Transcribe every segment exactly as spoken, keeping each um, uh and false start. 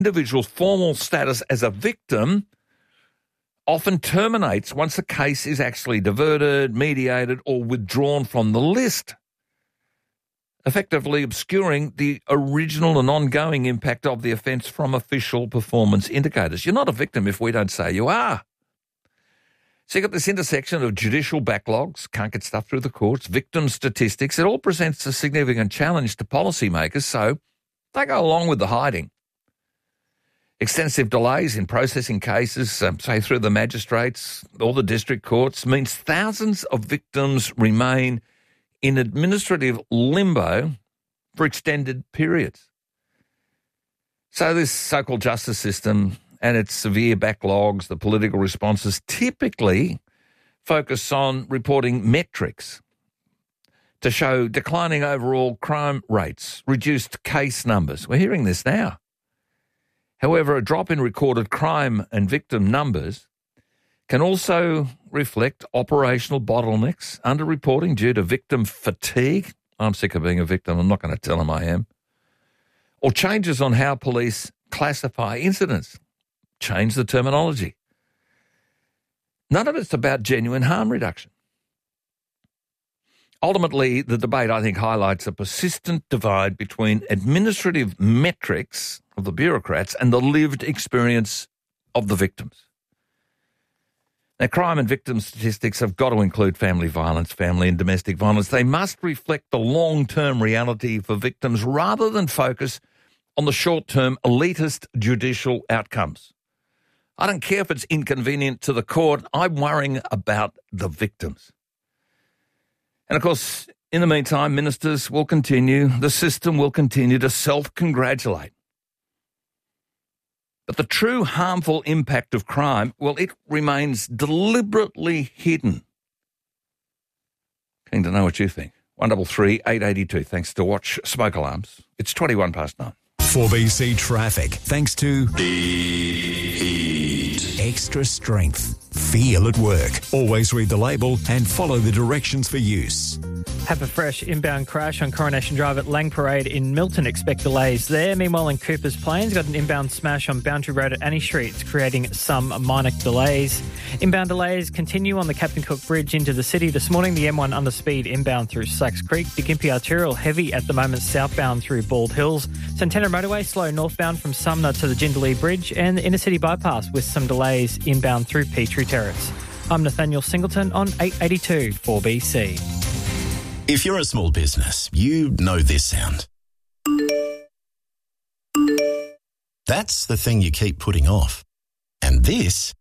individual's formal status as a victim often terminates once the case is actually diverted, mediated, or withdrawn from the list, effectively obscuring the original and ongoing impact of the offence from official performance indicators. You're not a victim if we don't say you are. So you've got this intersection of judicial backlogs, can't get stuff through the courts, victim statistics. It all presents a significant challenge to policymakers, so they go along with the hiding. Extensive delays in processing cases, um, say through the magistrates or the district courts, means thousands of victims remain in administrative limbo for extended periods. So this so-called justice system and its severe backlogs, the political responses, typically focus on reporting metrics to show declining overall crime rates, reduced case numbers. We're hearing this now. However, a drop in recorded crime and victim numbers can also reflect operational bottlenecks, underreporting due to victim fatigue. I'm sick of being a victim. I'm not going to tell them I am. Or changes on how police classify incidents. Change the terminology. None of it's about genuine harm reduction. Ultimately, the debate, I think, highlights a persistent divide between administrative metrics of the bureaucrats and the lived experience of the victims. Now, crime and victim statistics have got to include family violence, family and domestic violence. They must reflect the long-term reality for victims rather than focus on the short-term elitist judicial outcomes. I don't care if it's inconvenient to the court. I'm worrying about the victims. And, of course, in the meantime, ministers will continue, the system will continue to self-congratulate. But the true harmful impact of crime, well, it remains deliberately hidden. Keen to know what you think. one double three eight eight two. Thanks to Watch Smoke Alarms. It's twenty-one past nine. four B C Traffic, thanks to Heat. Extra strength. Feel at work. Always read the label and follow the directions for use. Have a fresh inbound crash on Coronation Drive at Lang Parade in Milton. Expect delays there. Meanwhile, in Cooper's Plains, got an inbound smash on Boundary Road at Annie Street. It's creating some minor delays. Inbound delays continue on the Captain Cook Bridge into the city this morning. The M one underspeed inbound through Slacks Creek. The Gympie Arterial heavy at the moment southbound through Bald Hills. Centennial Motorway slow northbound from Sumner to the Jindalee Bridge. And the Inner City Bypass with some delays inbound through Petrie Terrace. I'm Nathaniel Singleton on eight eighty-two four B C. If you're a small business, you know this sound. That's the thing you keep putting off. And this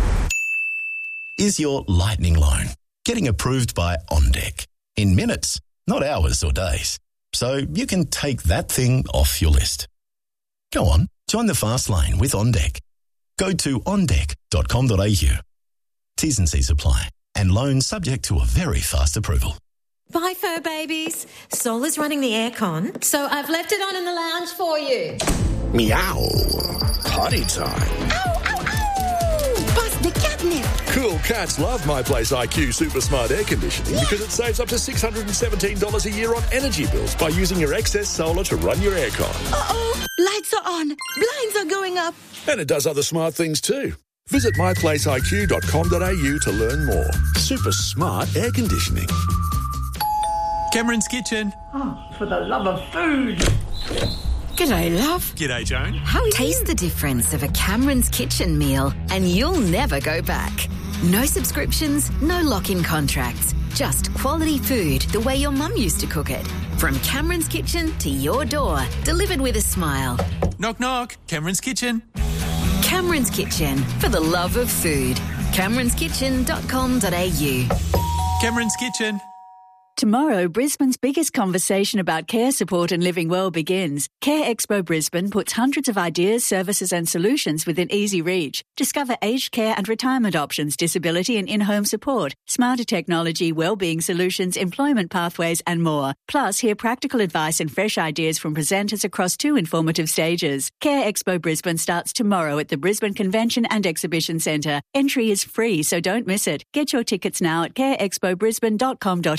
is your lightning loan, getting approved by OnDeck. In minutes, not hours or days. So you can take that thing off your list. Go on, join the fast lane with OnDeck. Go to on deck dot com dot a u. T's and C's apply, and loans subject to a very fast approval. Bye, fur babies. Sol is running the aircon, so I've left it on in the lounge for you. Meow. Potty time. Ow, ow, ow! Bust the catnip. Cool cats love My Place I Q Super Smart Air Conditioning because it saves up to six hundred seventeen dollars a year on energy bills by using your excess solar to run your aircon. Uh-oh, lights are on, blinds are going up. And it does other smart things too. Visit my place I Q dot com dot a u to learn more. Super smart air conditioning. Cameron's Kitchen. Oh, for the love of food. G'day, love. G'day, Joan. How are you? Taste the difference of a Cameron's Kitchen meal and you'll never go back. No subscriptions, no lock-in contracts. Just quality food the way your mum used to cook it. From Cameron's Kitchen to your door, delivered with a smile. Knock, knock. Cameron's Kitchen. Cameron's Kitchen, for the love of food. camerons kitchen dot com dot a u. Cameron's Kitchen. Tomorrow, Brisbane's biggest conversation about care support and living well begins. Care Expo Brisbane puts hundreds of ideas, services and solutions within easy reach. Discover aged care and retirement options, disability and in-home support, smarter technology, wellbeing solutions, employment pathways and more. Plus, hear practical advice and fresh ideas from presenters across two informative stages. Care Expo Brisbane starts tomorrow at the Brisbane Convention and Exhibition Centre. Entry is free, so don't miss it. Get your tickets now at care expo brisbane dot com dot a u.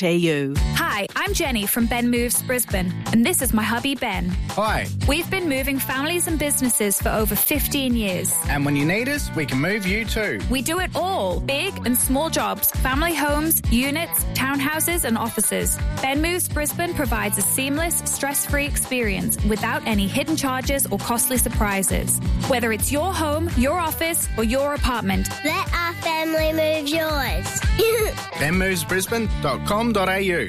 move. Hi, I'm Jenny from Ben Moves Brisbane, and this is my hubby Ben. Hi. We've been moving families and businesses for over fifteen years. And when you need us, we can move you too. We do it all, big and small jobs, family homes, units, townhouses and offices. Ben Moves Brisbane provides a seamless, stress-free experience without any hidden charges or costly surprises. Whether it's your home, your office or your apartment, let our family move yours. ben moves brisbane dot com dot a u.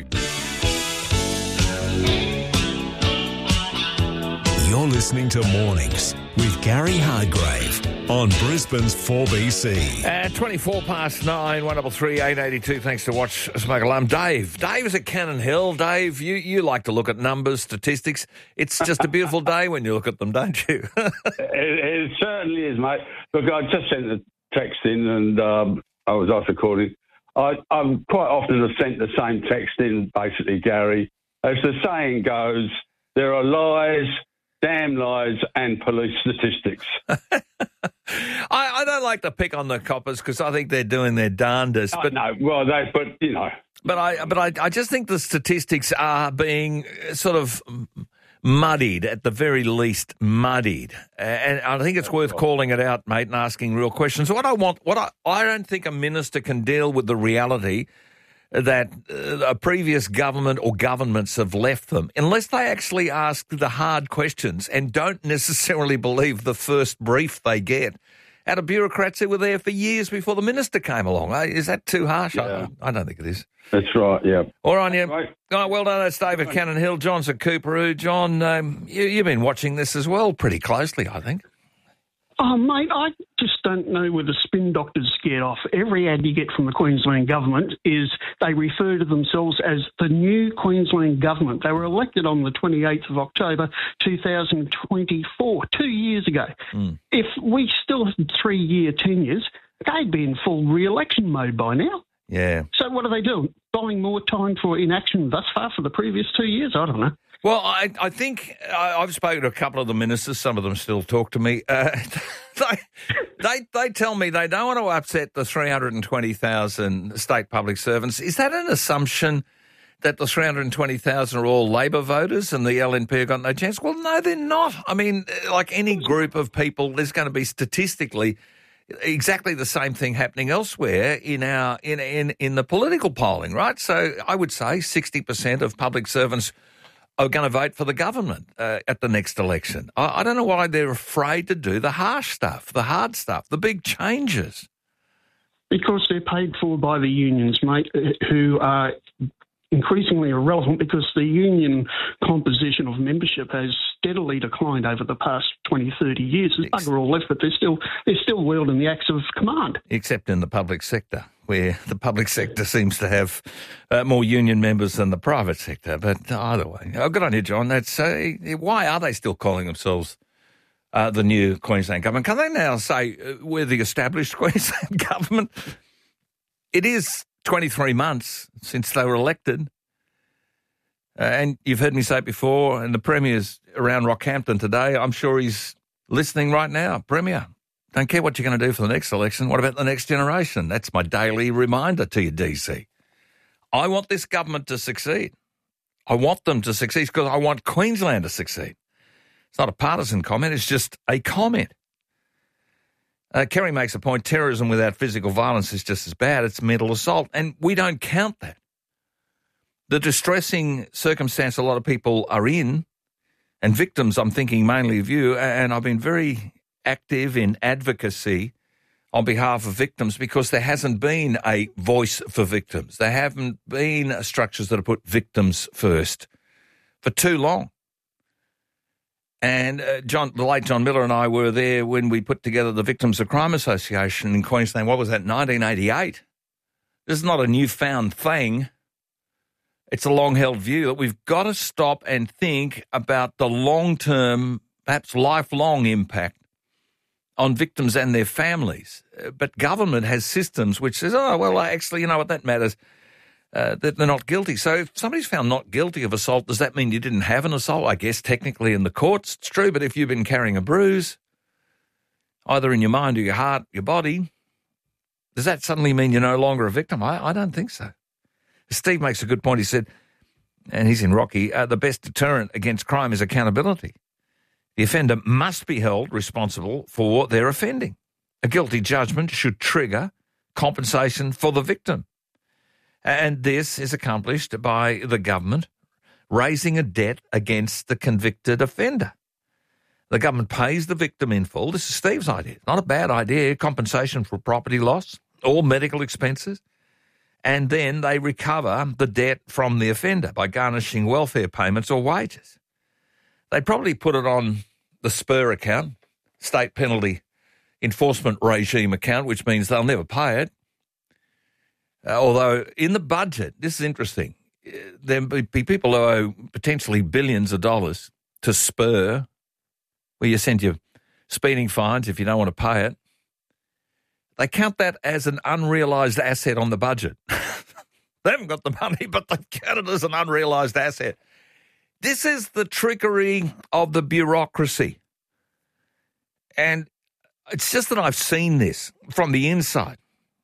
You're listening to Mornings with Gary Hargrave on Brisbane's four B C. At twenty-four past nine, one double three eight eighty two. Thanks to Watch Smoke Alarm. Dave, Dave is at Cannon Hill. Dave, you, you like to look at numbers, statistics. It's just a beautiful day when you look at them, don't you? it, it certainly is, mate. Look, I just sent a text in and um, I was off recording. I, I'm quite often have sent the same text in, basically, Gary. As the saying goes, there are lies, damn lies, and police statistics. I, I don't like to pick on the coppers because I think they're doing their darndest. But no, well, they, but you know, but I, but I, I just think the statistics are being sort of muddied, at the very least, muddied, and I think it's worth calling it out, mate, and asking real questions. What I want, what I, I don't think a minister can deal with the reality that uh, a previous government or governments have left them unless they actually ask the hard questions and don't necessarily believe the first brief they get out of bureaucrats who were there for years before the minister came along. Is that too harsh? Yeah. I, I don't think it is. That's right, yeah. All right, yeah. Oh, well done. That's David Cannon Hill. John's at Cooperoo. John, um, you, you've been watching this as well pretty closely, I think. Oh, mate, I just don't know where the spin doctors get off. Every ad you get from the Queensland government is they refer to themselves as the new Queensland government. They were elected on the twenty-eighth of October two thousand twenty-four, two years ago. Mm. If we still had three-year tenures, they'd be in full re-election mode by now. Yeah. So what are they doing? Buying more time for inaction thus far for the previous two years? I don't know. Well, I, I think I, I've spoken to a couple of the ministers. Some of them still talk to me. Uh, they, they they tell me they don't want to upset the three hundred twenty thousand state public servants. Is that an assumption that the three hundred twenty thousand are all Labor voters and the L N P have got no chance? Well, no, they're not. I mean, like any group of people, there's going to be statistically exactly the same thing happening elsewhere in our in in, in the political polling, right? So I would say sixty percent of public servants are going to vote for the government uh, at the next election. I, I don't know why they're afraid to do the harsh stuff, the hard stuff, the big changes. Because they're paid for by the unions, mate, who are increasingly irrelevant because the union composition of membership has steadily declined over the past twenty, thirty years. There's bugger all left, but they're still, they're still wielding the axe of command. Except in the public sector, where the public sector seems to have uh, more union members than the private sector. But either way, oh, good on you, John. That's uh, why are they still calling themselves uh, the new Queensland government? Can they now say uh, we're the established Queensland government? It is twenty-three months since they were elected. Uh, and you've heard me say it before, and the Premier's around Rockhampton today. I'm sure he's listening right now. Premier, don't care what you're going to do for the next election. What about the next generation? That's my daily reminder to you, D C. I want this government to succeed. I want them to succeed because I want Queensland to succeed. It's not a partisan comment. It's just a comment. Uh, Kerry makes a point, terrorism without physical violence is just as bad. It's mental assault, and we don't count that. The distressing circumstance a lot of people are in, and victims, I'm thinking mainly of you, and I've been very active in advocacy on behalf of victims because there hasn't been a voice for victims. There haven't been structures that have put victims first for too long. And uh, John, the late John Miller and I were there when we put together the Victims of Crime Association in Queensland. What was that, nineteen eighty-eight? This is not a newfound thing. It's a long-held view that we've got to stop and think about the long-term, perhaps lifelong impact on victims and their families. But government has systems which says, oh, well, actually, you know what, that matters. Uh, that they're not guilty. So if somebody's found not guilty of assault, does that mean you didn't have an assault? I guess technically in the courts it's true, but if you've been carrying a bruise, either in your mind or your heart, your body, does that suddenly mean you're no longer a victim? I, I don't think so. Steve makes a good point. He said, and he's in Rocky, uh, the best deterrent against crime is accountability. The offender must be held responsible for their offending. A guilty judgment should trigger compensation for the victim. And this is accomplished by the government raising a debt against the convicted offender. The government pays the victim in full. This is Steve's idea. Not a bad idea. Compensation for property loss, all medical expenses. And then they recover the debt from the offender by garnishing welfare payments or wages. They'd probably put it on the SPUR account, State Penalty Enforcement Regime account, which means they'll never pay it. Uh, although in the budget, this is interesting, there'll be people who owe potentially billions of dollars to SPUR, where you send your speeding fines if you don't want to pay it. They count that as an unrealised asset on the budget. They haven't got the money, but they count it as an unrealised asset. This is the trickery of the bureaucracy. And it's just that I've seen this from the inside.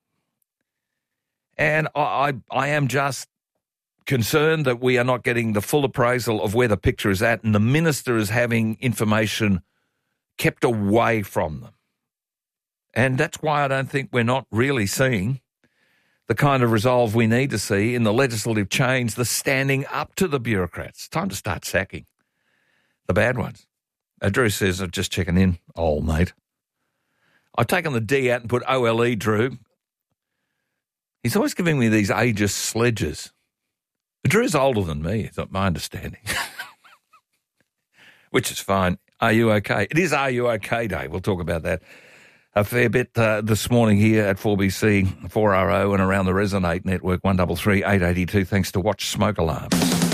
And I, I, I am just concerned that we are not getting the full appraisal of where the picture is at, and the minister is having information kept away from them. And that's why I don't think we're not really seeing the kind of resolve we need to see in the legislative change, the standing up to the bureaucrats. Time to start sacking the bad ones. Uh, Drew says, I'm just checking in, old mate. I've taken the D out and put O L E, Drew. He's always giving me these ageist sledges. Drew's older than me, is my understanding. Which is fine. Are you okay? It is Are You Okay Day. We'll talk about that a fair bit uh, this morning here at four B C, four R O and around the Resonate network, one three three, eight eight two, thanks to Watch Smoke Alarms.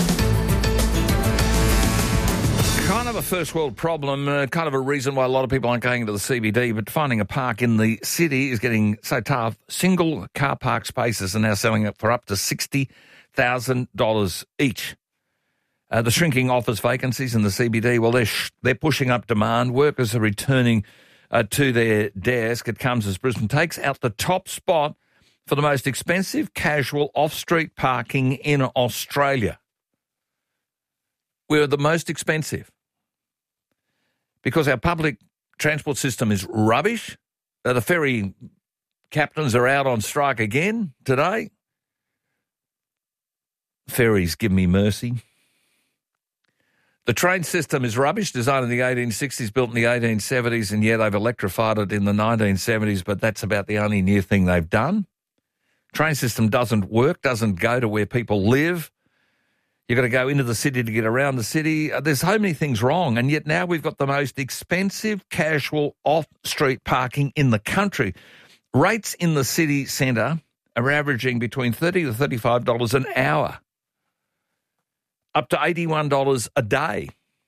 Kind of a first world problem, uh, kind of a reason why a lot of people aren't going to the C B D, but finding a park in the city is getting so tough. Single car park spaces are now selling it for up to sixty thousand dollars each. Uh, the shrinking office vacancies in the C B D, well, they're, sh- they're pushing up demand. Workers are returning uh, to their desk. It comes as Brisbane takes out the top spot for the most expensive casual off-street parking in Australia. We're the most expensive because our public transport system is rubbish. Uh, the ferry captains are out on strike again today. Ferries give me mercy. The train system is rubbish, designed in the eighteen sixties, built in the eighteen seventies, and yeah, they've electrified it in the nineteen seventies, but that's about the only new thing they've done. Train system doesn't work, doesn't go to where people live. You've got to go into the city to get around the city. There's so many things wrong, and yet now we've got the most expensive casual off-street parking in the country. Rates in the city centre are averaging between thirty dollars to thirty-five dollars an hour, up to eighty-one dollars a day.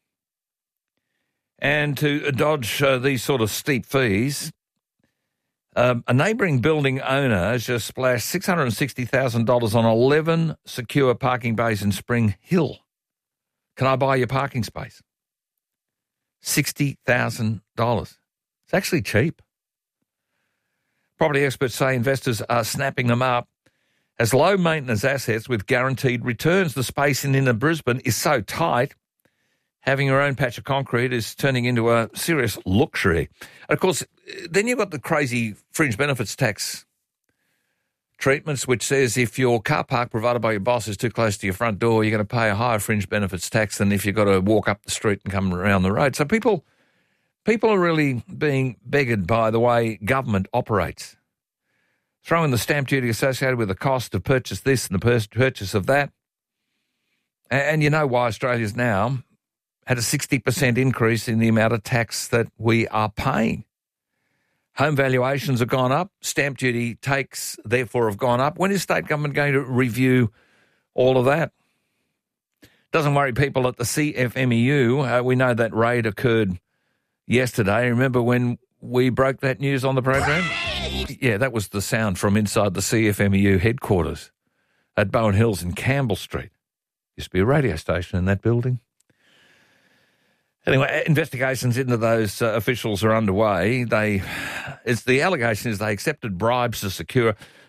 And to dodge uh, these sort of steep fees, um, a neighbouring building owner has just splashed six hundred sixty thousand dollars on eleven secure parking bays in Spring Hill. Can I buy your parking space? sixty thousand dollars. It's actually cheap. Property experts say investors are snapping them up as low-maintenance assets with guaranteed returns. The space in inner Brisbane is so tight, having your own patch of concrete is turning into a serious luxury. And of course, then you've got the crazy fringe benefits tax treatments, which says if your car park provided by your boss is too close to your front door, you're going to pay a higher fringe benefits tax than if you've got to walk up the street and come around the road. So people, people are really being beggared by the way government operates. Throw in the stamp duty associated with the cost of purchase this and the purchase of that. And you know why Australia's now had a sixty percent increase in the amount of tax that we are paying. Home valuations have gone up. Stamp duty takes, therefore, have gone up. When is state government going to review all of that? Doesn't worry people at the C F M E U. Uh, we know that raid occurred yesterday. Remember when we broke that news on the program? Yeah, that was the sound from inside the C F M E U headquarters at Bowen Hills in Campbell Street. Used to be a radio station in that building. Anyway, investigations into those uh, officials are underway. They, it's the allegation is they accepted bribes to secure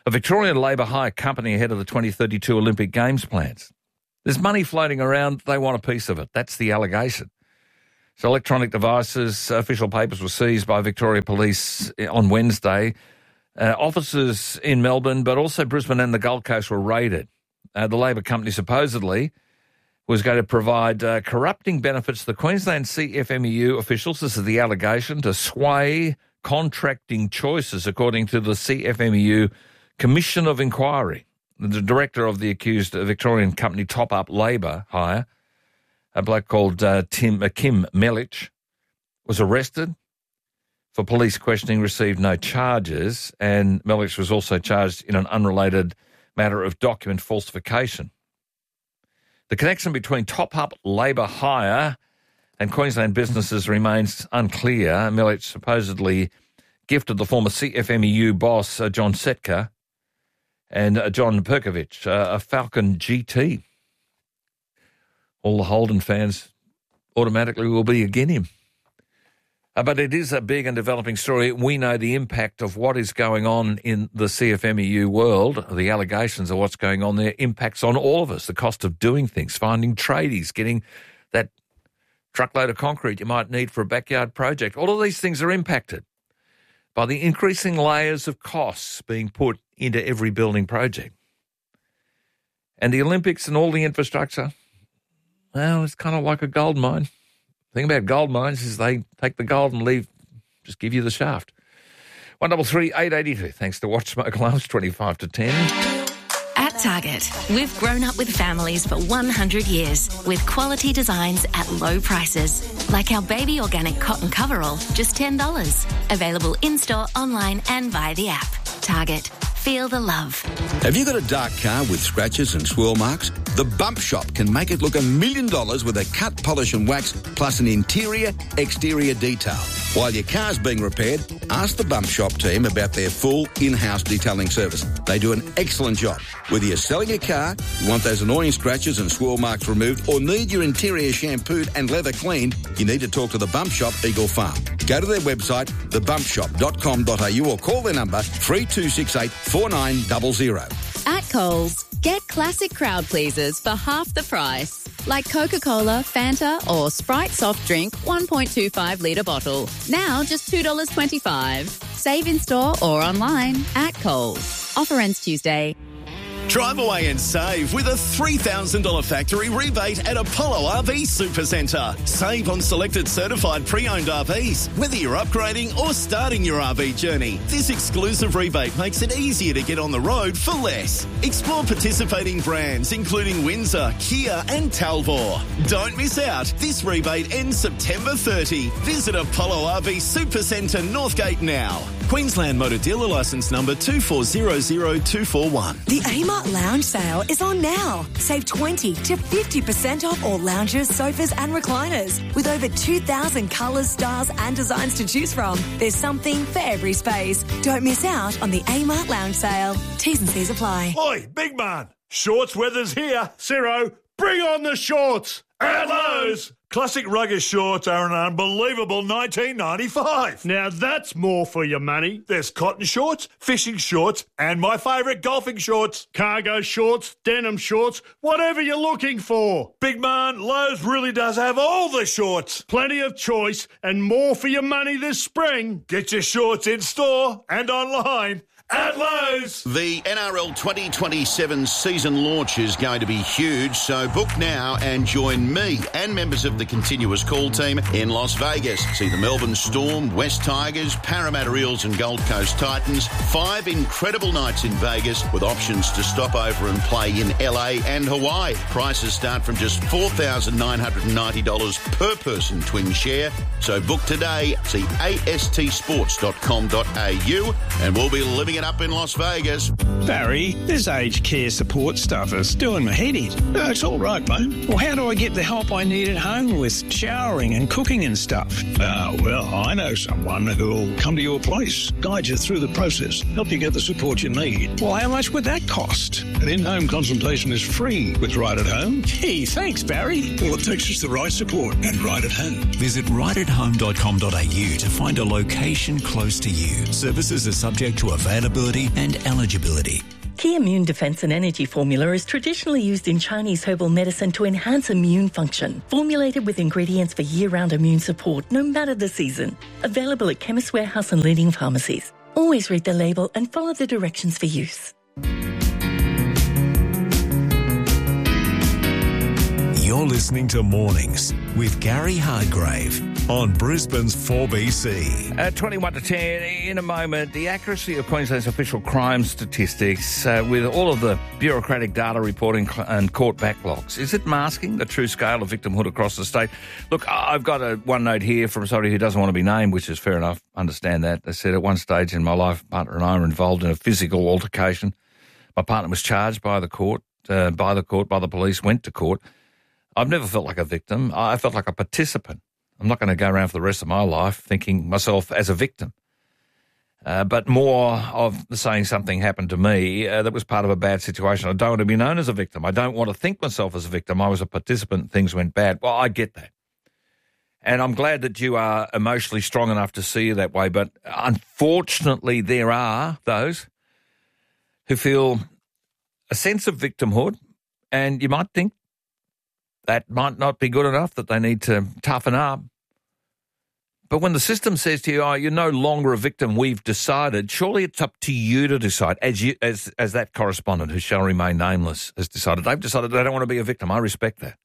A Victorian Labor hire company ahead of the twenty thirty-two Olympic Games plans. There's money floating around. They want a piece of it. That's the allegation. So electronic devices, official papers were seized by Victoria Police on Wednesday. Uh, offices in Melbourne, but also Brisbane and the Gold Coast were raided. Uh, the Labor company supposedly was going to provide uh, corrupting benefits to the Queensland C F M E U officials. This is the allegation, to sway contracting choices, according to the C F M E U Commission of Inquiry. The director of the accused Victorian company Top Up Labor hire, a bloke called uh, Tim uh, Kim Melich, was arrested for police questioning, received no charges, and Melich was also charged in an unrelated matter of document falsification. The connection between Top Up Labor hire and Queensland businesses remains unclear. Melich supposedly gifted the former C F M E U boss, uh, John Setka, and uh, John Perkovich, uh, a Falcon G T. All the Holden fans automatically will be against him. Uh, but it is a big and developing story. We know the impact of what is going on in the C F M E U world, the allegations of what's going on there, impacts on all of us, the cost of doing things, finding tradies, getting that truckload of concrete you might need for a backyard project. All of these things are impacted by the increasing layers of costs being put into every building project. And the Olympics and all the infrastructure, well, it's kind of like a gold mine. The thing about gold mines is they take the gold and leave, just give you the shaft. one double three eight eight two. Thanks to Watch Smoke Alarms, twenty-five to ten. At Target, we've grown up with families for one hundred years with quality designs at low prices. Like our baby organic cotton coverall, just ten dollars. Available in-store, online and via the app. Target. Feel the love. Have you got a dark car with scratches and swirl marks? The Bump Shop can make it look a million dollars with a cut, polish and wax, plus an interior, exterior detail. While your car's being repaired, ask the Bump Shop team about their full in-house detailing service. They do an excellent job. Whether you're selling a car, you want those annoying scratches and swirl marks removed, or need your interior shampooed and leather cleaned, you need to talk to the Bump Shop, Eagle Farm. Go to their website, the bump shop dot com dot a u, or call their number three two six eight four nine zero zero. At Coles, get classic crowd pleasers for half the price. Like Coca-Cola, Fanta or Sprite soft drink one point two five litre bottle. Now just two dollars twenty-five. Save in store or online at Coles. Offer ends Tuesday. Drive away and save with a three thousand dollars factory rebate at Apollo R V Supercentre. Save on selected certified pre-owned R Vs, whether you're upgrading or starting your R V journey. This exclusive rebate makes it easier to get on the road for less. Explore participating brands including Windsor, Kia and Talbot. Don't miss out. This rebate ends September thirtieth. Visit Apollo R V Supercentre Northgate now. Queensland Motor Dealer Licence number two four zero zero two four one. The Amart Lounge sale is on now. Save twenty to fifty percent off all lounges, sofas and recliners. With over two thousand colours, styles and designs to choose from, there's something for every space. Don't miss out on the Amart Lounge sale. T's and C's apply. Oi, big man. Shorts weather's here. Ciro, bring on the shorts. At Lowe's, classic rugged shorts are an unbelievable nineteen ninety-five. Now that's more for your money. There's cotton shorts, fishing shorts, and my favourite golfing shorts. Cargo shorts, denim shorts, whatever you're looking for. Big man, Lowe's really does have all the shorts. Plenty of choice and more for your money this spring. Get your shorts in store and online. At Lowe's. The N R L twenty twenty-seven season launch is going to be huge, so book now and join me and members of the continuous call team in Las Vegas. See the Melbourne Storm, West Tigers, Parramatta Eels and Gold Coast Titans. Five incredible nights in Vegas with options to stop over and play in L A and Hawaii. Prices start from just four thousand nine hundred ninety dollars per person twin share. So book today. See a s t sports dot com dot a u and we'll be living it up in Las Vegas. Barry, this aged care support stuff is doing my head in. No, it's all right, mate. Well, how do I get the help I need at home with showering and cooking and stuff? Ah, uh, well, I know someone who'll come to your place, guide you through the process, help you get the support you need. Well, how much would that cost? An in-home consultation is free with Right at Home. Gee, thanks, Barry. All it takes is the right support and Right at Home. Visit right at home dot com dot a u to find a location close to you. Services are subject to a V A compatibility and eligibility. Key Immune Defense and Energy Formula is traditionally used in Chinese herbal medicine to enhance immune function. Formulated with ingredients for year-round immune support, no matter the season. Available at Chemist Warehouse and leading pharmacies. Always read the label and follow the directions for use. You're listening to Mornings with Gary Hargrave on Brisbane's four B C. Uh, twenty-one to ten, in a moment, the accuracy of Queensland's official crime statistics uh, with all of the bureaucratic data reporting and court backlogs. Is it masking the true scale of victimhood across the state? Look, I've got a one note here from somebody who doesn't want to be named, which is fair enough. Understand that. They said at one stage in my life, my partner and I were involved in a physical altercation. My partner was charged by the court, uh, by the court, by the police, went to court. I've never felt like a victim. I felt like a participant. I'm not going to go around for the rest of my life thinking myself as a victim. Uh, but more of saying something happened to me uh, that was part of a bad situation. I don't want to be known as a victim. I don't want to think myself as a victim. I was a participant. Things went bad. Well, I get that. And I'm glad that you are emotionally strong enough to see it that way. But unfortunately, there are those who feel a sense of victimhood, and you might think that might not be good enough, that they need to toughen up. But when the system says to you, oh, you're no longer a victim, we've decided, surely it's up to you to decide, as you, as as that correspondent who shall remain nameless has decided. They've decided they don't want to be a victim. I respect that.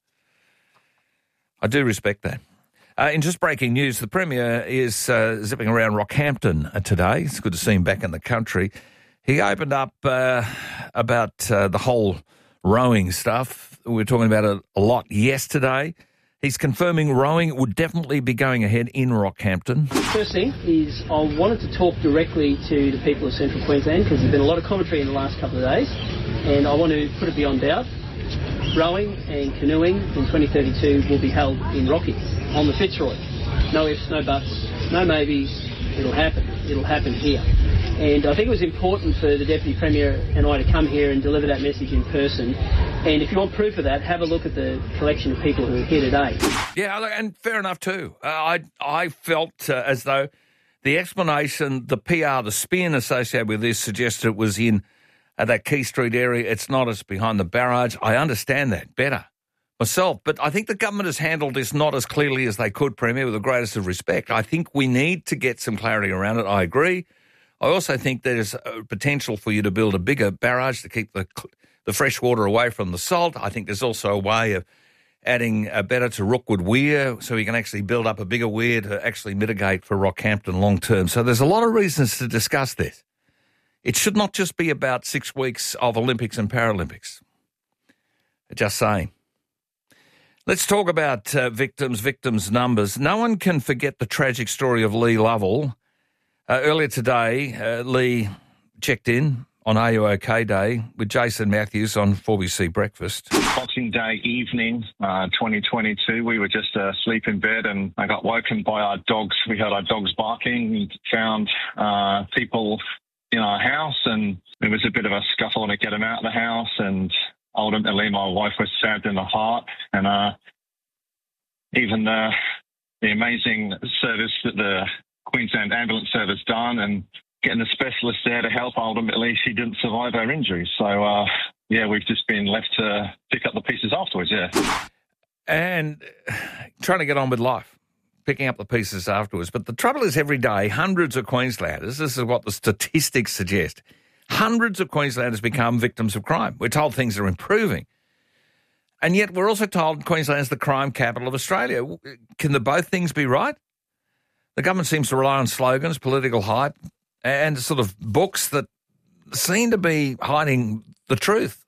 I do respect that. Uh, in just breaking news, the Premier is uh, zipping around Rockhampton today. It's good to see him back in the country. He opened up uh, about uh, the whole rowing stuff. We were talking about it a lot yesterday. He's confirming rowing would definitely be going ahead in Rockhampton. First thing is I wanted to talk directly to the people of Central Queensland because there's been a lot of commentary in the last couple of days, and I want to put it beyond doubt. Rowing and canoeing in twenty thirty-two will be held in Rocky on the Fitzroy. No ifs, no buts, no maybes. It'll happen. It'll happen here. And I think it was important for the Deputy Premier and I to come here and deliver that message in person. And if you want proof of that, have a look at the collection of people who are here today. Yeah, and fair enough too. Uh, I I felt uh, as though the explanation, the P R, the spin associated with this suggested it was in uh, that Key Street area. It's not, it's behind the barrage. I understand that better myself. But I think the government has handled this not as clearly as they could, Premier, with the greatest of respect. I think we need to get some clarity around it. I agree. I also think there's a potential for you to build a bigger barrage to keep the the fresh water away from the salt. I think there's also a way of adding a better to Rookwood Weir so you can actually build up a bigger weir to actually mitigate for Rockhampton long term. So there's a lot of reasons to discuss this. It should not just be about six weeks of Olympics and Paralympics. Just saying. Let's talk about uh, victims, victims' numbers. No one can forget the tragic story of Lee Lovell. Uh, earlier today, uh, Lee checked in on Are You OK Day with Jason Matthews on four B C Breakfast. Boxing Day evening, uh, twenty twenty-two, we were just uh, asleep in bed and I got woken by our dogs. We heard our dogs barking. We found uh, people in our house and there was a bit of a scuffle to get them out of the house, and ultimately my wife was stabbed in the heart. And uh, even the, the amazing service that the Queensland Ambulance Service done and getting the specialist there to help, ultimately she didn't survive her injuries. So, uh, yeah, we've just been left to pick up the pieces afterwards, yeah. And trying to get on with life, picking up the pieces afterwards. But the trouble is every day, hundreds of Queenslanders, this is what the statistics suggest, hundreds of Queenslanders become victims of crime. We're told things are improving. And yet we're also told Queensland is the crime capital of Australia. Can the both things be right? The government seems to rely on slogans, political hype, and sort of books that seem to be hiding the truth.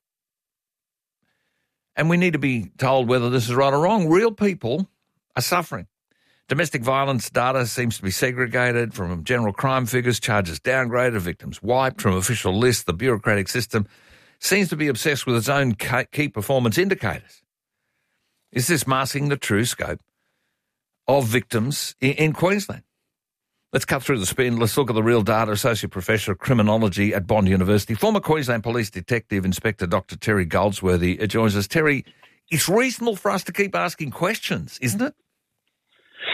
And we need to be told whether this is right or wrong. Real people are suffering. Domestic violence data seems to be segregated from general crime figures, charges downgraded, victims wiped from official lists. The bureaucratic system seems to be obsessed with its own key performance indicators. Is this masking the true scope of victims in Queensland? Let's cut through the spin. Let's look at the real data. Associate Professor of Criminology at Bond University, former Queensland Police Detective Inspector Doctor Terry Goldsworthy joins us. Terry, it's reasonable for us to keep asking questions, isn't it?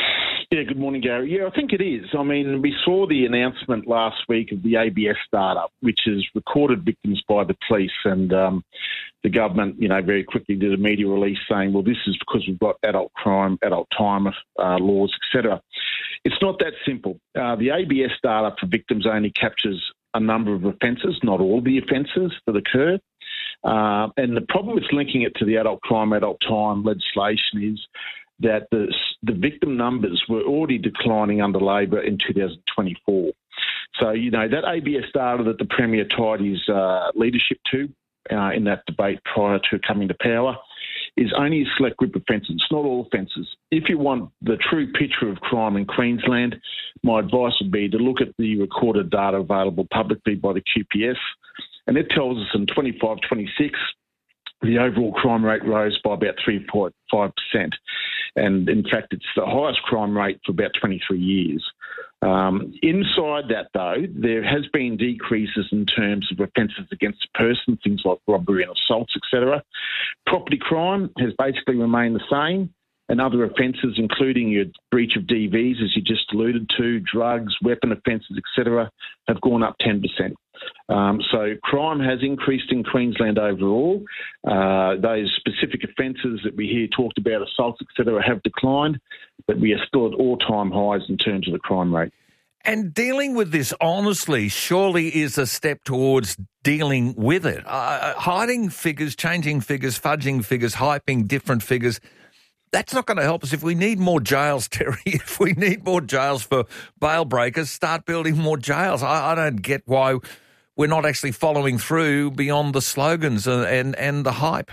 Yeah, good morning, Gary. Yeah, I think it is. I mean, we saw the announcement last week of the A B S data, which is recorded victims by the police, and um, the government, you know, very quickly did a media release saying, well, this is because we've got adult crime, adult time uh, laws, et cetera. It's not that simple. Uh, the A B S data for victims only captures a number of offences, not all the offences that occur. Uh, and the problem with linking it to the adult crime, adult time legislation is that the, the victim numbers were already declining under Labor in two thousand twenty-four. So, you know, that A B S data that the Premier tied his uh, leadership to uh, in that debate prior to coming to power is only a select group of offences. It's not all offences. If you want the true picture of crime in Queensland, my advice would be to look at the recorded data available publicly by the Q P S. And it tells us in twenty-five twenty-six, the overall crime rate rose by about three point five percent. And in fact, it's the highest crime rate for about twenty-three years. Um, inside that, though, there has been decreases in terms of offences against a person, things like robbery and assaults, et cetera. Property crime has basically remained the same, and other offences, including your breach of D Vs, as you just alluded to, drugs, weapon offences, et cetera, have gone up ten percent. Um, so crime has increased in Queensland overall. Uh, those specific offences that we hear talked about, assaults, et cetera, have declined, but we are still at all-time highs in terms of the crime rate. And dealing with this honestly surely is a step towards dealing with it. Uh, hiding figures, changing figures, fudging figures, hyping different figures, that's not going to help us. If we need more jails, Terry, if we need more jails for bail breakers, start building more jails. I, I don't get why we're not actually following through beyond the slogans and, and, and the hype.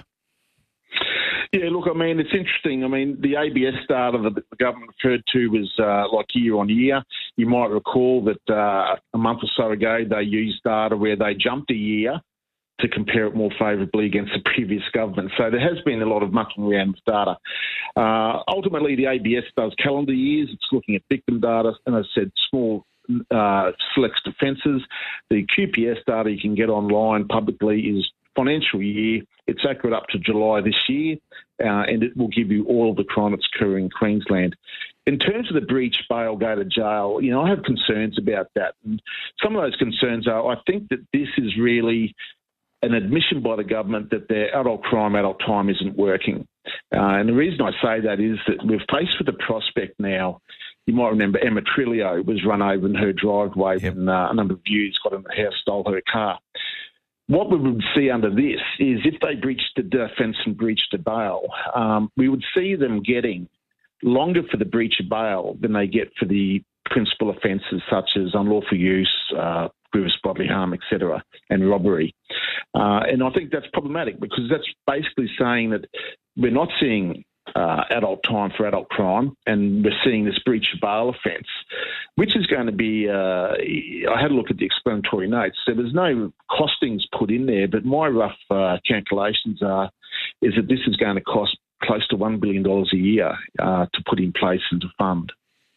Yeah, look, I mean, it's interesting. I mean, the A B S data that the government referred to was uh, like year on year. You might recall that uh, a month or so ago they used data where they jumped a year to compare it more favourably against the previous government. So there has been a lot of mucking around with data. Uh, ultimately, the A B S does calendar years. It's looking at victim data, and as I said, small uh, select offences. The Q P S data you can get online publicly is financial year. It's accurate up to July this year, uh, and it will give you all of the crime that's occurring in Queensland. In terms of the breach, bail, go to jail, you know, I have concerns about that. And some of those concerns are, I think that this is really an admission by the government that their adult crime, adult time isn't working. Uh, and the reason I say that is that we're faced with the prospect now. You might remember Emma Trilio was run over in her driveway yep. when uh, a number of youths got in the house, stole her car. What we would see under this is if they breached the defence and breached the bail, um, we would see them getting longer for the breach of bail than they get for the principal offences such as unlawful use, uh, grievous bodily harm, et cetera, and robbery. Uh, and I think that's problematic because that's basically saying that we're not seeing uh, adult time for adult crime and we're seeing this breach of bail offence, which is going to be, uh, I had a look at the explanatory notes. There was no costings put in there, but my rough uh, calculations are is that this is going to cost close to one billion dollars a year uh, to put in place and to fund.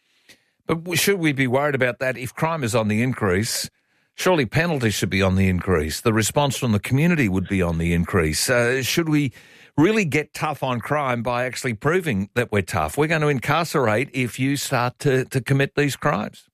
But should we be worried about that? If crime is on the increase, surely penalties should be on the increase. The response from the community would be on the increase. Uh, should we really get tough on crime by actually proving that we're tough? We're going to incarcerate if you start to, to commit these crimes.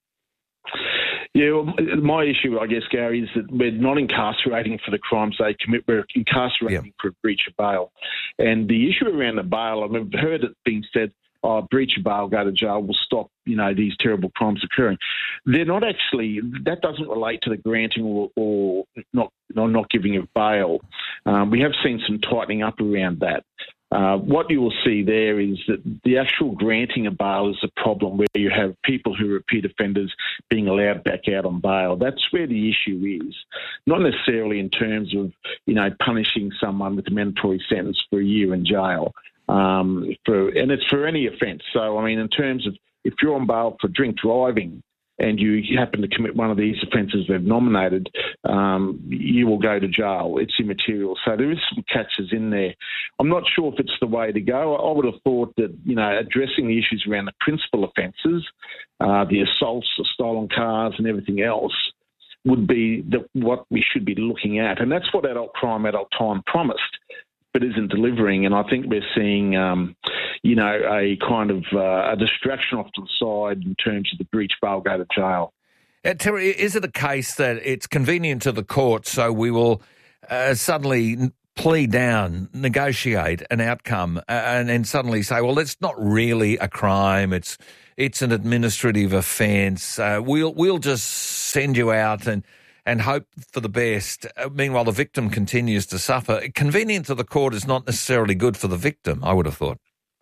Yeah, well, my issue, I guess, Gary, is that we're not incarcerating for the crimes they commit. We're incarcerating yep. for a breach of bail. And the issue around the bail, I've heard it being said, oh, breach of bail, go to jail, will stop, you know, these terrible crimes occurring. They're not actually, that doesn't relate to the granting or, or not or not giving of bail. Um, we have seen some tightening up around that. Uh, what you will see there is that the actual granting of bail is a problem where you have people who are repeat offenders being allowed back out on bail. That's where the issue is, not necessarily in terms of, you know, punishing someone with a mandatory sentence for a year in jail. Um, for, and it's for any offence. So, I mean, in terms of if you're on bail for drink driving and you happen to commit one of these offences they've nominated, um, you will go to jail. It's immaterial. So there is some catches in there. I'm not sure if it's the way to go. I would have thought that, you know, addressing the issues around the principal offences, uh, the assaults, the stolen cars and everything else would be the, what we should be looking at. And that's what adult crime, adult time promised, but isn't delivering. And I think we're seeing, um, you know, a kind of uh, a distraction off to the side in terms of the breach bail go to jail. Uh, Terry, is it a case that it's convenient to the court, so we will uh, suddenly plea down, negotiate an outcome, uh, and then suddenly say, well, it's not really a crime, it's it's an administrative offence, uh, we'll we'll just send you out and, and hope for the best. Uh, meanwhile, the victim continues to suffer. Convenient to the court is not necessarily good for the victim, I would have thought.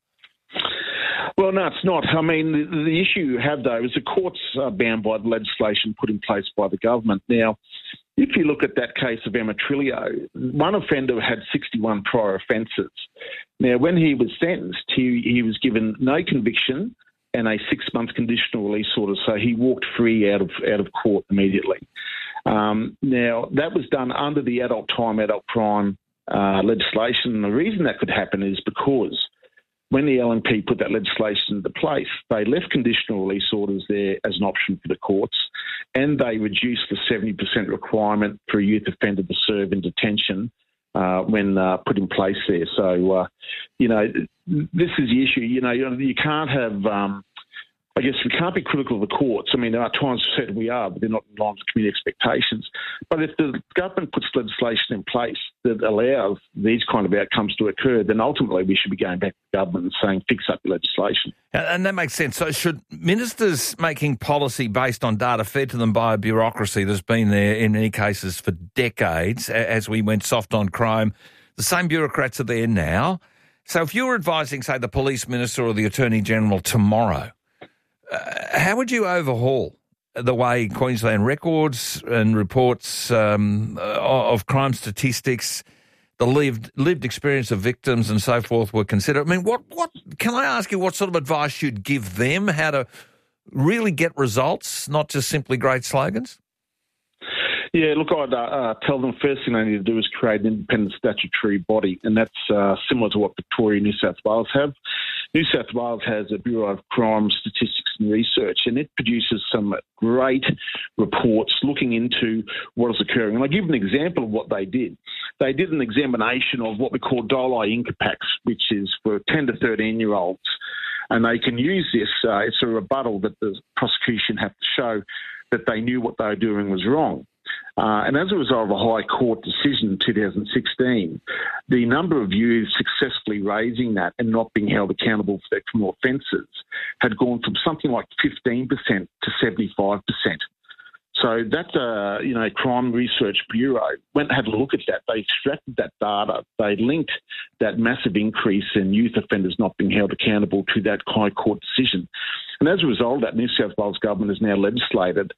Well, no, it's not. I mean, the, the issue you have, though, is the courts are bound by the legislation put in place by the government. Now, if you look at that case of Emma Trilio, one offender had sixty-one prior offences. Now, when he was sentenced, he, he was given no conviction and a six-month conditional release order, so he walked free out of out of court immediately. Um, now, that was done under the adult time, adult crime uh, legislation, and the reason that could happen is because when the L N P put that legislation into place, they left conditional release orders there as an option for the courts, and they reduced the seventy percent requirement for a youth offender to serve in detention uh, when uh, put in place there. So, uh, you know, this is the issue. You know, you can't have... Um, I guess we can't be critical of the courts. I mean, there are times said we are, but they're not in line with community expectations. But if the government puts legislation in place that allows these kind of outcomes to occur, then ultimately we should be going back to the government and saying, fix up your legislation. And that makes sense. So should ministers making policy based on data fed to them by a bureaucracy that's been there in many cases for decades, as we went soft on crime, the same bureaucrats are there now. So if you were advising, say, the police minister or the Attorney General tomorrow, Uh, how would you overhaul the way Queensland records and reports um, of crime statistics, the lived lived experience of victims and so forth were considered? I mean, what, what can I ask you what sort of advice you'd give them, how to really get results, not just simply great slogans? Yeah, look, I'd uh, tell them first thing they need to do is create an independent statutory body, and that's uh, similar to what Victoria and New South Wales have. New South Wales has a Bureau of Crime Statistics and Research, and it produces some great reports looking into what is occurring. And I'll give an example of what they did. They did an examination of what we call Doli Incapax, which is for ten to thirteen-year-olds, and they can use this. Uh, it's a rebuttal that the prosecution have to show that they knew what they were doing was wrong. Uh, and as a result of a High Court decision in two thousand sixteen, the number of youths successfully raising that and not being held accountable for their criminal offences had gone from something like fifteen percent to seventy-five percent. So that, uh, you know, Crime Research Bureau went and had a look at that. They extracted that data. They linked that massive increase in youth offenders not being held accountable to that High Court decision. And as a result of that, New South Wales government has now legislated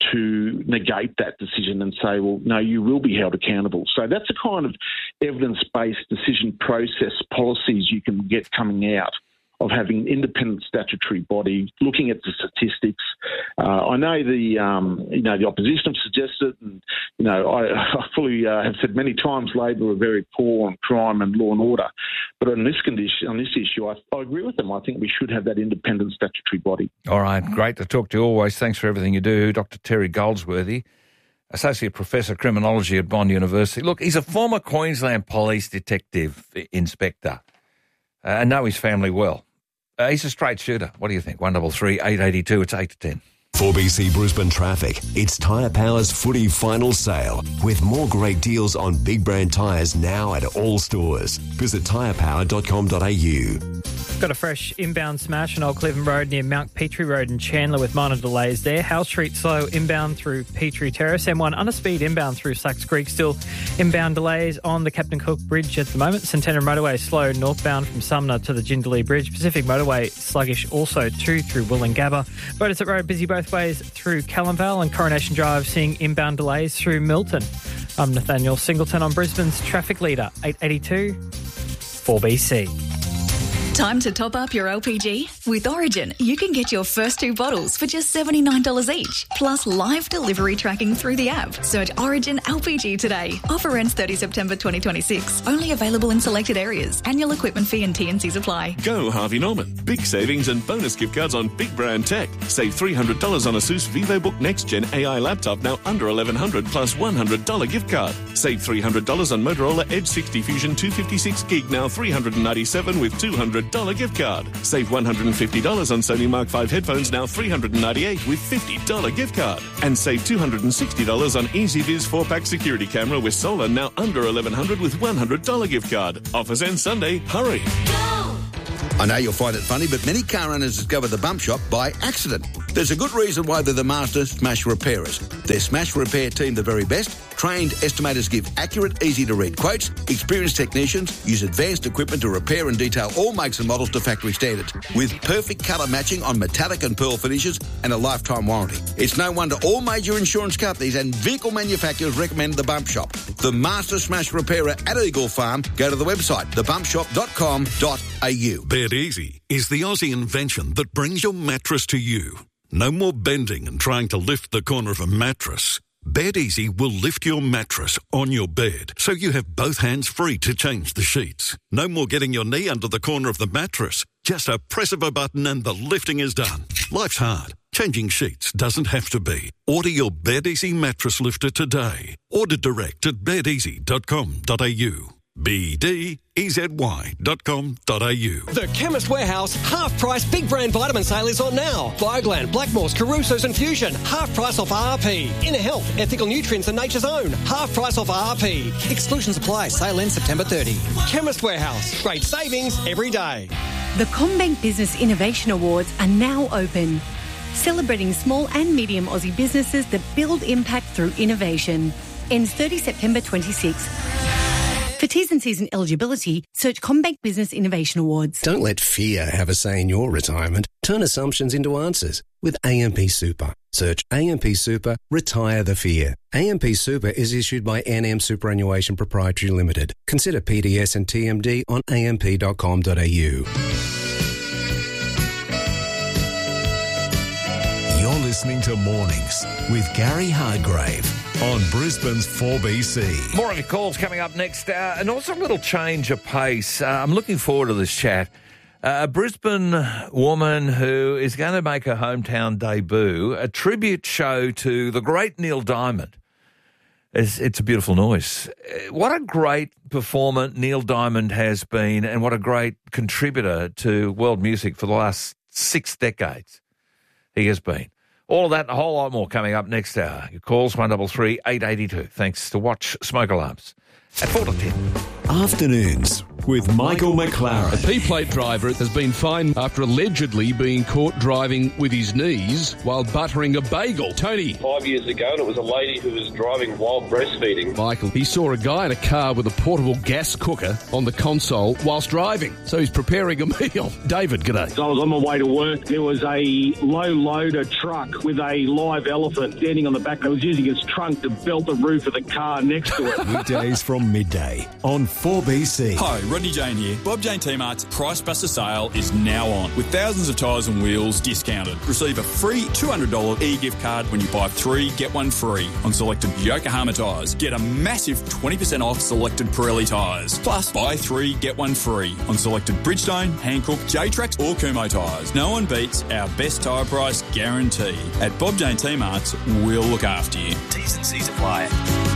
to negate that decision and say, well, no, you will be held accountable. So that's a kind of evidence-based decision process policies you can get coming out of having an independent statutory body looking at the statistics. Uh, I know the um, you know the opposition have suggested, and you know I, I fully uh, have said many times Labor are very poor on crime and law and order, but on this condition, on this issue, I, I agree with them. I think we should have that independent statutory body. All right, great to talk to you always. Thanks for everything you do, Doctor Terry Goldsworthy, Associate Professor Criminology at Bond University. Look, he's a former Queensland Police Detective Inspector. Uh, I know his family well. Uh, he's a straight shooter. What do you think? one double three, eight eight two, it's eight to ten. four B C Brisbane traffic. It's Tyre Power's footy final sale with more great deals on big brand tyres now at all stores. Visit tyre power dot com dot a u. Got a fresh inbound smash on Old Cleveland Road near Mount Petrie Road in Chandler with minor delays there. Howe Street slow inbound through Petrie Terrace. M one under speed inbound through Slacks Creek. Still inbound delays on the Captain Cook Bridge at the moment. Centenary Motorway slow northbound from Sumner to the Jindalee Bridge. Pacific Motorway sluggish also too through Wollongabba. Bodesit Road busy both ways through Callanvale, and Coronation Drive seeing inbound delays through Milton. I'm Nathaniel Singleton on Brisbane's traffic leader, eight eighty-two, four B C. Time to top up your L P G? With Origin, you can get your first two bottles for just seventy-nine dollars each, plus live delivery tracking through the app. Search Origin L P G today. Offer ends thirtieth September twenty twenty-six. Only available in selected areas. Annual equipment fee and T and Cs apply. Go Harvey Norman. Big savings and bonus gift cards on big brand tech. Save three hundred dollars on ASUS VivoBook Next Gen A I laptop, now under eleven hundred dollars plus one hundred dollars gift card. Save three hundred dollars on Motorola Edge sixty Fusion two fifty-six gig, now three hundred ninety-seven dollars with two hundred dollars gift card. Save one hundred fifty dollars on Sony Mark five headphones, now three hundred ninety-eight dollars with fifty dollars gift card. And save two hundred sixty dollars on EasyViz four pack security camera with solar, now under eleven hundred dollars with one hundred dollars gift card. Offers end Sunday. Hurry. I know you'll find it funny, but many car owners discover the Bump Shop by accident. There's a good reason why they're the master smash repairers. Their smash repair team the very best. Trained estimators give accurate, easy-to-read quotes. Experienced technicians use advanced equipment to repair and detail all makes and models to factory standards, with perfect colour matching on metallic and pearl finishes and a lifetime warranty. It's no wonder all major insurance companies and vehicle manufacturers recommend the Bump Shop. The master smash repairer at Eagle Farm. Go to the website, the bump shop dot com dot a u. Bed Easy is the Aussie invention that brings your mattress to you. No more bending and trying to lift the corner of a mattress. Bed Easy will lift your mattress on your bed so you have both hands free to change the sheets. No more getting your knee under the corner of the mattress. Just a press of a button and the lifting is done. Life's hard. Changing sheets doesn't have to be. Order your Bed Easy mattress lifter today. Order direct at bed easy dot com dot a u. B D E Z Y dot com dot a u. The Chemist Warehouse half-price big brand vitamin sale is on now. Bioglan, Blackmore's, Caruso's and Fusion, half price off R P. Inner Health, Ethical Nutrients and Nature's Own, half price off R P. Exclusions apply. Sale ends September thirtieth. Chemist Warehouse. Great savings every day. The CommBank Business Innovation Awards are now open, celebrating small and medium Aussie businesses that build impact through innovation. Ends thirtieth September twenty-sixth. For T's and C's and eligibility, search CommBank Business Innovation Awards. Don't let fear have a say in your retirement. Turn assumptions into answers with A M P Super. Search A M P Super, retire the fear. A M P Super is issued by N M Superannuation Proprietary Limited. Consider P D S and T M D on a m p dot com dot a u. You're listening to Mornings with Gary Hardgrave on Brisbane's four B C. More of your calls coming up next, uh, and also a little change of pace. Uh, I'm looking forward to this chat. Uh, a Brisbane woman who is going to make her hometown debut, a tribute show to the great Neil Diamond. It's, it's a beautiful noise. What a great performer Neil Diamond has been, and what a great contributor to world music for the last six decades he has been. All of that and a whole lot more coming up next hour. Your calls, one three three, eight eight two. Thanks to Watch Smoke Alarms at four to ten. Afternoons with Michael McLaren. A P-plate driver has been fined after allegedly being caught driving with his knees while buttering a bagel. Tony. Five years ago, and it was a lady who was driving while breastfeeding. Michael, he saw a guy in a car with a portable gas cooker on the console whilst driving. So he's preparing a meal. David, g'day. So I was on my way to work. There was a low-loader truck with a live elephant standing on the back. I was using its trunk to belt the roof of the car next to it. Weekdays from midday on four B C. Hi, Rodney Jane here. Bob Jane T-Mart's Price Buster sale is now on, with thousands of tyres and wheels discounted. Receive a free two hundred dollars e-gift card when you buy three, get one free on selected Yokohama tyres. Get a massive twenty percent off selected Pirelli tyres. Plus, buy three, get one free on selected Bridgestone, Hankook, J-Trax or Kumho tyres. No one beats our best tyre price guarantee. At Bob Jane T-Mart's, we'll look after you. T's and C's apply.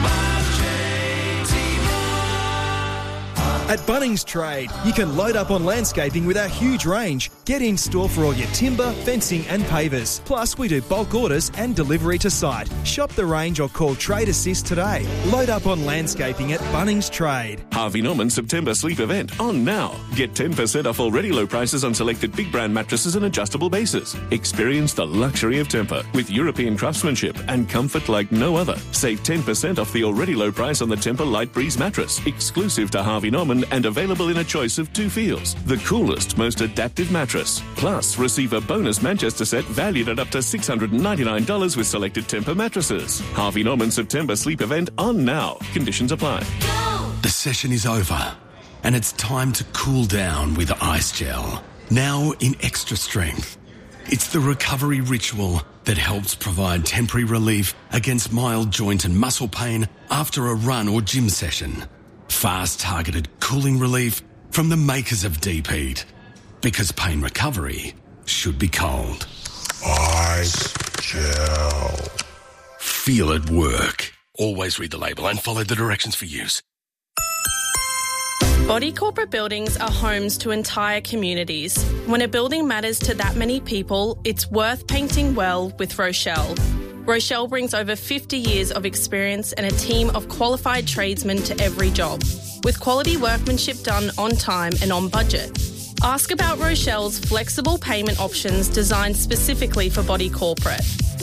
At Bunnings Trade, you can load up on landscaping with our huge range. Get in store for all your timber, fencing and pavers. Plus, we do bulk orders and delivery to site. Shop the range or call Trade Assist today. Load up on landscaping at Bunnings Trade. Harvey Norman September sleep event on now. Get ten percent off already low prices on selected big brand mattresses and adjustable bases. Experience the luxury of Tempur with European craftsmanship and comfort like no other. Save ten percent off the already low price on the Tempur Light Breeze mattress, exclusive to Harvey Norman and available in a choice of two feels. The coolest, most adaptive mattress. Plus, receive a bonus Manchester set valued at up to six hundred ninety-nine dollars with selected Tempur mattresses. Harvey Norman September sleep event on now. Conditions apply. The session is over, and it's time to cool down with Ice Gel. now in extra strength. It's the recovery ritual that helps provide temporary relief against mild joint and muscle pain after a run or gym session. Fast targeted cooling relief from the makers of Deep Heat. Because pain recovery should be cold. Ice gel. Feel it work. Always read the label and follow the directions for use. Body corporate buildings are homes to entire communities. When a building matters to that many people, it's worth painting well with Rochelle. Rochelle brings over fifty years of experience and a team of qualified tradesmen to every job, with quality workmanship done on time and on budget. Ask about Rochelle's flexible payment options designed specifically for body corporate.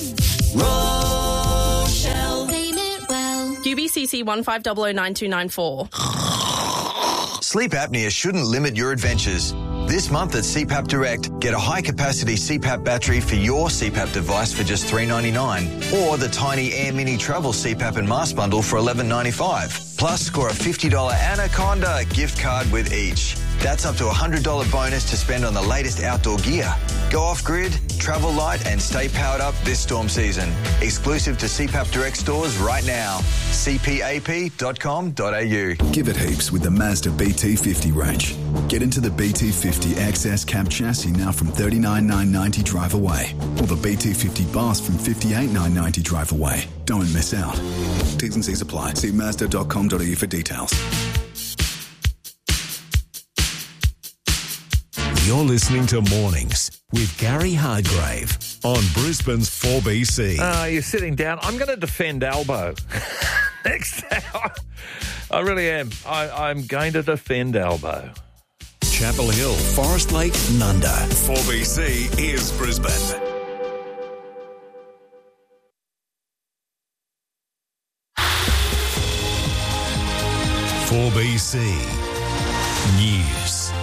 Rochelle. Payment well. U B C C one five zero zero nine two nine four. Sleep apnea shouldn't limit your adventures. This month at C PAP Direct, get a high-capacity C PAP battery for your C PAP device for just three dollars ninety-nine, or the tiny Air Mini Travel C PAP and mask bundle for eleven dollars ninety-five. Plus, score a fifty dollars Anaconda gift card with each. That's up to a one hundred dollars bonus to spend on the latest outdoor gear. Go off-grid, travel light and stay powered up this storm season. Exclusive to C PAP Direct stores right now. c p a p dot com dot a u. Give it heaps with the Mazda B T fifty range. Get into the B T fifty X S cab chassis now from thirty-nine thousand nine hundred ninety drive away. Or the B T fifty Bus from fifty-eight thousand nine hundred ninety drive away. Don't miss out. T's and C's apply. See mazda dot com dot a u for details. You're listening to Mornings with Gary Hargrave on Brisbane's four B C. Uh, you're sitting down. I'm going to defend Albo next hour. I really am. I, I'm going to defend Albo. Chapel Hill, Forest Lake, Nunda. four B C is Brisbane. four B C News.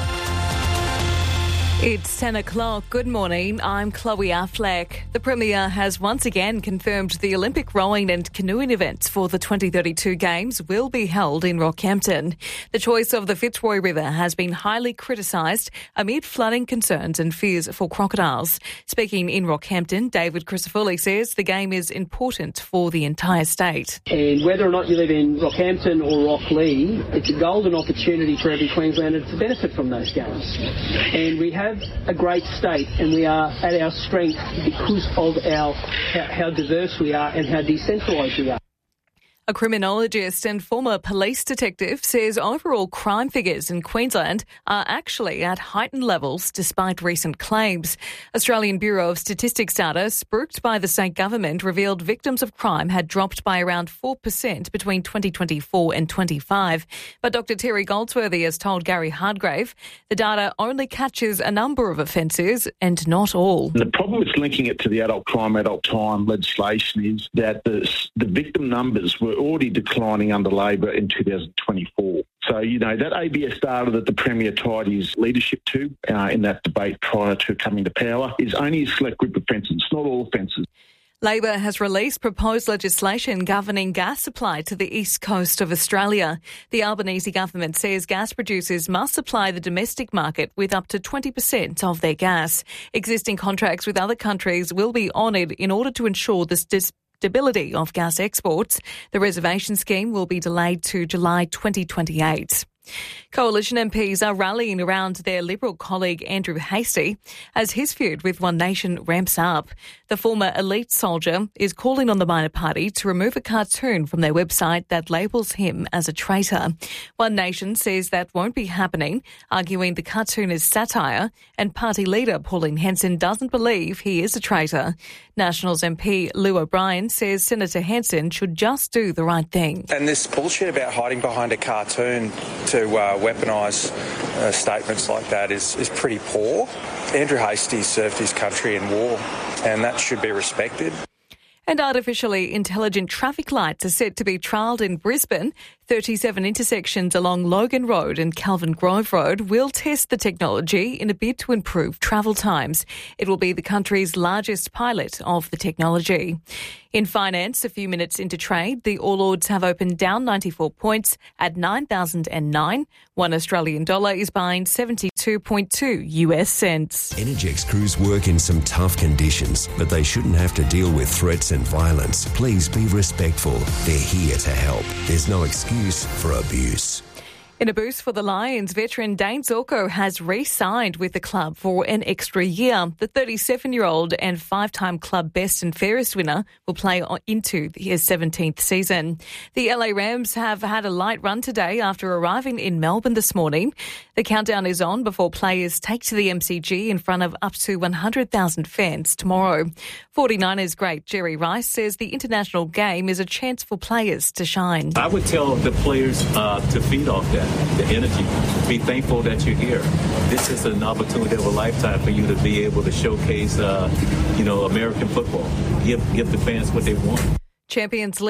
It's ten o'clock. Good morning. I'm Chloe Affleck. The Premier has once again confirmed the Olympic rowing and canoeing events for the twenty thirty-two Games will be held in Rockhampton. The choice of the Fitzroy River has been highly criticised amid flooding concerns and fears for crocodiles. Speaking in Rockhampton, David Crisafulli says the game is important for the entire state. And whether or not you live in Rockhampton or Rocklea, it's a golden opportunity for every Queenslander to benefit from those games. And we have a great state, and we are at our strength because of our how, how diverse we are and how decentralised we are. A criminologist and former police detective says overall crime figures in Queensland are actually at heightened levels despite recent claims. Australian Bureau of Statistics data spruiked by the state government revealed victims of crime had dropped by around four percent between twenty twenty-four and twenty-five. But Doctor Terry Goldsworthy has told Gary Hargrave the data only catches a number of offences and not all. The problem with linking it to the adult crime, adult time legislation is that the, the victim numbers were already declining under Labor in two thousand twenty-four. So, you know, that A B S data that the Premier tied his leadership to uh, in that debate prior to coming to power is only a select group of offences, not all offences. Labor has released proposed legislation governing gas supply to the east coast of Australia. The Albanese government says gas producers must supply the domestic market with up to twenty percent of their gas. Existing contracts with other countries will be honoured in order to ensure this dis- stability of gas exports. The reservation scheme will be delayed to July twenty twenty-eight. Coalition M Ps are rallying around their Liberal colleague Andrew Hastie as his feud with One Nation ramps up. The former elite soldier is calling on the minor party to remove a cartoon from their website that labels him as a traitor. One Nation says that won't be happening, arguing the cartoon is satire, and party leader Pauline Hanson doesn't believe he is a traitor. Nationals M P Lou O'Brien says Senator Hanson should just do the right thing. And this bullshit about hiding behind a cartoon to uh, weaponise uh, statements like that is, is pretty poor. Andrew Hastie served his country in war, and that should be respected. And artificially intelligent traffic lights are set to be trialled in Brisbane. thirty-seven intersections along Logan Road and Calvin Grove Road will test the technology in a bid to improve travel times. It will be the country's largest pilot of the technology. In finance, a few minutes into trade, the All Ords have opened down ninety-four points at nine thousand nine. One Australian dollar is buying seventy-two point two U S cents. Energex crews work in some tough conditions, but they shouldn't have to deal with threats and violence. Please be respectful. They're here to help. There's no excuse for abuse. In a boost for the Lions, veteran Dane Zorko has re-signed with the club for an extra year. The thirty-seven-year-old and five-time club best and fairest winner will play into his seventeenth season. The L A Rams have had a light run today after arriving in Melbourne this morning. The countdown is on before players take to the M C G in front of up to one hundred thousand fans tomorrow. forty-niners great Jerry Rice says the international game is a chance for players to shine. I would tell the players uh, to feed off that. The energy. Be thankful that you're here. This is an opportunity of a lifetime for you to be able to showcase, uh, you know, American football. Give give the fans what they want. Champions League.